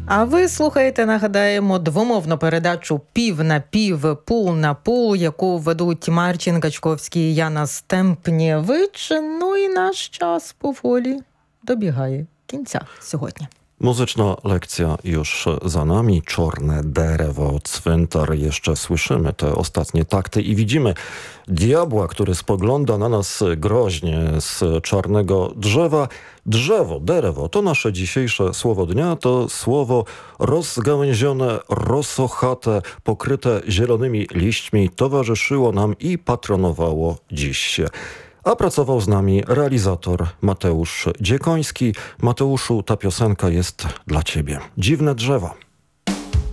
А ви слухаєте, нагадаємо, двомовну передачу «Пів на пів, пул на пул», яку ведуть Марчин Качковський і Яна Стемпнєвич. Ну і наш час powoli добігає кінця сьогодні. Muzyczna lekcja już za nami. Czarne derewo, cmentar. Jeszcze słyszymy te ostatnie takty i widzimy diabła, który spogląda na nas groźnie z czarnego drzewa. Drzewo, derewo, to nasze dzisiejsze słowo dnia. To słowo rozgałęzione, rosochate, pokryte zielonymi liśćmi towarzyszyło nam i patronowało dziś. A pracował z nami realizator Mateusz Dziekoński. Mateuszu, ta piosenka jest dla ciebie. Dziwne drzewa.